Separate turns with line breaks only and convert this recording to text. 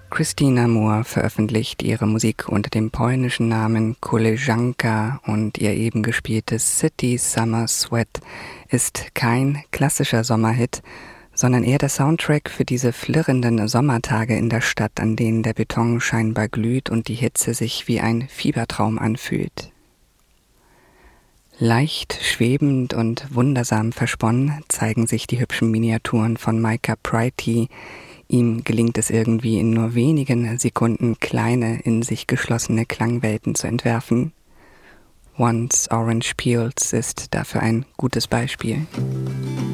Christina Moore veröffentlicht ihre Musik unter dem polnischen Namen Koleżanka und ihr eben gespieltes City Summer Sweat ist kein klassischer Sommerhit, sondern eher der Soundtrack für diese flirrenden Sommertage in der Stadt, an denen der Beton scheinbar glüht und die Hitze sich wie ein Fiebertraum anfühlt. Leicht schwebend und wundersam versponnen zeigen sich die hübschen Miniaturen von Micah Pryti. Ihm gelingt es irgendwie in nur wenigen Sekunden kleine, in sich geschlossene Klangwelten zu entwerfen. Once Orange Peels ist dafür ein gutes Beispiel.